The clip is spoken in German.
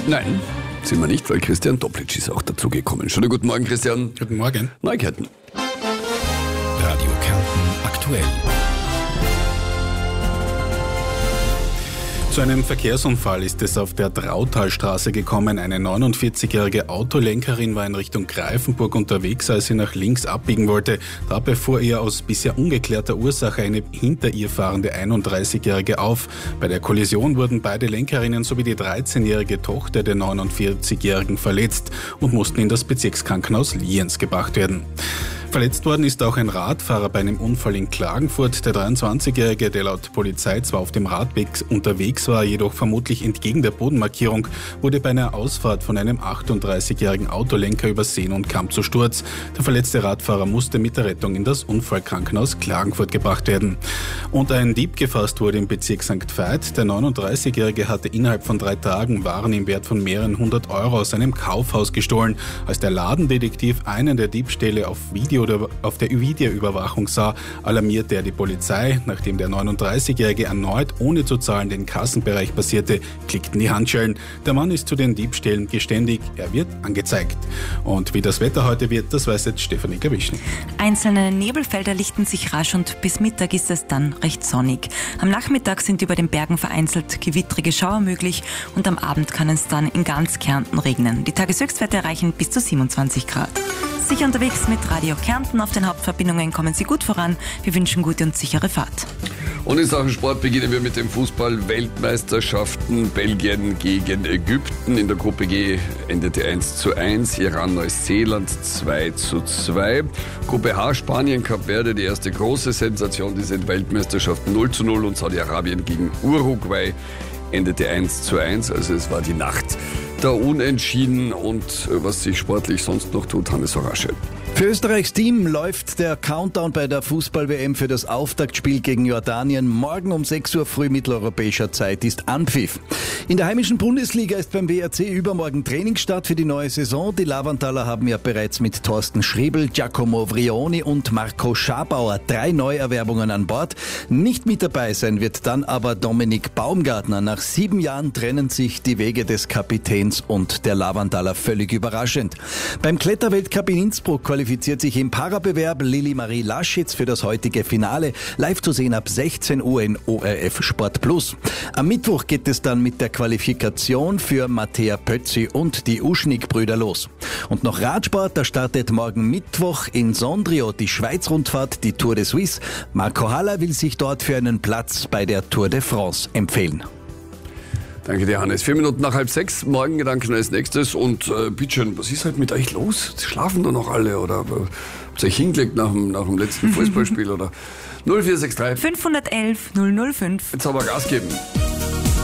Nein, sind wir nicht, weil Christian Doplitsch ist auch dazugekommen. Schönen guten Morgen, Christian. Guten Morgen. Neuigkeiten. Radio Kärnten aktuell. Zu einem Verkehrsunfall ist es auf der Drautalstraße gekommen. Eine 49-jährige Autolenkerin war in Richtung Greifenburg unterwegs, als sie nach links abbiegen wollte. Dabei fuhr ihr aus bisher ungeklärter Ursache eine hinter ihr fahrende 31-jährige auf. Bei der Kollision wurden beide Lenkerinnen sowie die 13-jährige Tochter der 49-jährigen verletzt und mussten in das Bezirkskrankenhaus Lienz gebracht werden. Verletzt worden ist auch ein Radfahrer bei einem Unfall in Klagenfurt. Der 23-Jährige, der laut Polizei zwar auf dem Radweg unterwegs war, jedoch vermutlich entgegen der Bodenmarkierung, wurde bei einer Ausfahrt von einem 38-jährigen Autolenker übersehen und kam zu Sturz. Der verletzte Radfahrer musste mit der Rettung in das Unfallkrankenhaus Klagenfurt gebracht werden. Und ein Dieb gefasst wurde im Bezirk St. Veit. Der 39-Jährige hatte innerhalb von 3 Tagen Waren im Wert von mehreren 100 Euro aus einem Kaufhaus gestohlen. Als der Ladendetektiv einen der Diebstähle auf der Videoüberwachung sah, alarmierte er die Polizei. Nachdem der 39-Jährige erneut ohne zu zahlen den Kassenbereich passierte, klickten die Handschellen. Der Mann ist zu den Diebstählen geständig, er wird angezeigt. Und wie das Wetter heute wird, das weiß jetzt Stefanie Gawischny. Einzelne Nebelfelder lichten sich rasch und bis Mittag ist es dann recht sonnig. Am Nachmittag sind über den Bergen vereinzelt gewittrige Schauer möglich und am Abend kann es dann in ganz Kärnten regnen. Die Tageshöchstwerte erreichen bis zu 27 Grad. Sicher unterwegs mit Radio Kärnten. Auf den Hauptverbindungen kommen Sie gut voran. Wir wünschen gute und sichere Fahrt. Und in Sachen Sport beginnen wir mit dem Fußball-Weltmeisterschaften. Belgien gegen Ägypten. In der Gruppe G endete 1:1. Iran, Neuseeland 2:2. Gruppe H, Spanien, Kap Verde, die erste große Sensation dieser Weltmeisterschaften 0:0. Und Saudi-Arabien gegen Uruguay endete 1:1. Also es war die Nacht der Unentschieden. Und was sich sportlich sonst noch tut, Hannes Horasche. Für Österreichs Team läuft der Countdown bei der Fußball-WM für das Auftaktspiel gegen Jordanien. Morgen um 6 Uhr früh mitteleuropäischer Zeit ist Anpfiff. In der heimischen Bundesliga ist beim WRC übermorgen Trainingsstart für die neue Saison. Die Lavantaler haben ja bereits mit Thorsten Schriebel, Giacomo Vrioni und Marco Schabauer 3 Neuerwerbungen an Bord. Nicht mit dabei sein wird dann aber Dominik Baumgartner. Nach 7 Jahren trennen sich die Wege des Kapitäns und der Lavantaler völlig überraschend. Beim Kletterweltcup in Innsbruck qualifiziert sich im Parabewerb Lili-Marie Laschitz für das heutige Finale. Live zu sehen ab 16 Uhr in ORF Sport Plus. Am Mittwoch geht es dann mit der Qualifikation für Mattea Pötzi und die Uschnig-Brüder los. Und noch Radsport, da startet morgen Mittwoch in Sondrio die Schweiz-Rundfahrt, die Tour de Suisse. Marco Haller will sich dort für einen Platz bei der Tour de France empfehlen. Danke dir, Hannes. 4 Minuten nach 5:30. Morgengedanken als nächstes. Und bitteschön, was ist halt mit euch los? Schlafen da noch alle? Oder habt ihr euch hingelegt nach dem letzten Fußballspiel? Oder 0463 511 005. Jetzt aber Gas geben.